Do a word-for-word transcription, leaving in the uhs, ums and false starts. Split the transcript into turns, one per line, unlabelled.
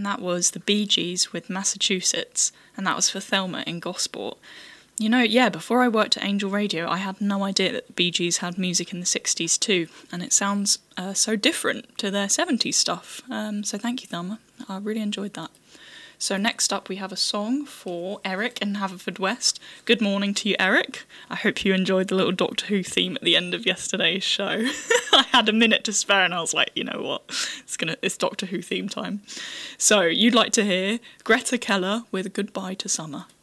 and that was the Bee Gees with Massachusetts, and that was for Thelma in Gosport. You know, yeah, before I worked at Angel Radio, I had no idea that the Bee Gees had music in the sixties too, and it sounds uh, so different to their seventies stuff. Um, so thank you, Thelma. I really enjoyed that. So next up we have a song for Eric in Haverfordwest. Good morning to you, Eric. I hope you enjoyed the little Doctor Who theme at the end of yesterday's show. I had a minute to spare and I was like, you know what, it's gonna it's Doctor Who theme time. So you'd like to hear Greta Keller with Goodbye to Summer.